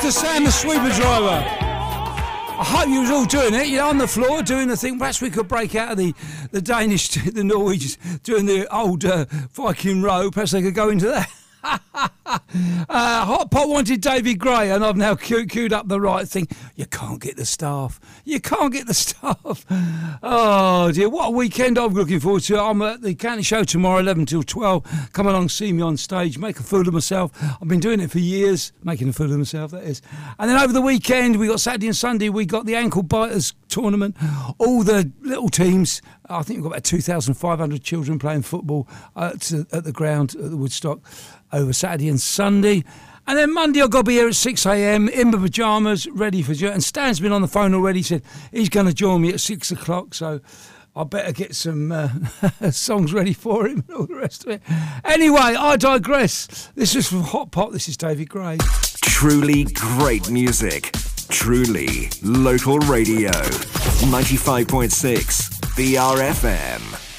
Mr. Sam the sweeper driver. I hope you was all doing it. You're on the floor doing the thing. Perhaps we could break out of the Danish, the Norwegians doing the old Viking row. Perhaps they could go into that. Hot Pot wanted David Gray, and I've now queued up the right thing. You can't get the staff. You can't get the staff. Oh dear, what a weekend I'm looking forward to. I'm at the County Show tomorrow, 11 till 12. Come along, see me on stage, make a fool of myself. I've been doing it for years, making a fool of myself, that is. And then over the weekend, we got Saturday and Sunday, we got the Ankle Biters tournament. All the little teams, I think we've got about 2,500 children playing football at the ground at the Woodstock over Saturday and Sunday. And then Monday I've got to be here at 6 a.m. in my pyjamas, ready for you. And Stan's been on the phone already, said he's going to join me at 6 o'clock, so I better get some songs ready for him and all the rest of it. Anyway, I digress. This is from Hot Pot. This is David Gray. Truly great music. Truly local radio. 95.6 BRFM.